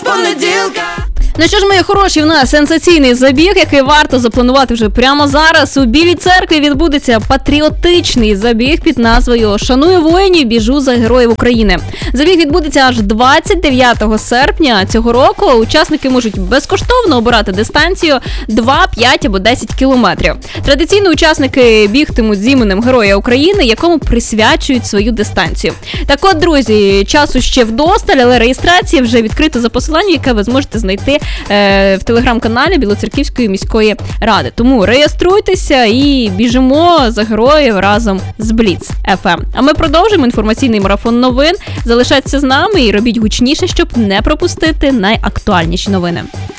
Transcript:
понеділка. Ну що ж, мої хороші, в нас сенсаційний забіг, який варто запланувати вже прямо зараз. У Білій Церкві відбудеться патріотичний забіг під назвою «Шаную воїнів, біжу за героїв України». Забіг відбудеться аж 29 серпня цього року. Учасники можуть безкоштовно обирати дистанцію 2, 5 або 10 кілометрів. Традиційно учасники бігтимуть з іменем Героя України, якому присвячують свою дистанцію. Так от, друзі, часу ще вдосталь, але реєстрація вже відкрита за посиланням, яке ви зможете знайти в телеграм-каналі Білоцерківської міської ради. Тому реєструйтеся і біжимо за героїв разом з Бліц FM. А ми продовжуємо інформаційний марафон новин. Залишайтеся з нами і робіть гучніше, щоб не пропустити найактуальніші новини.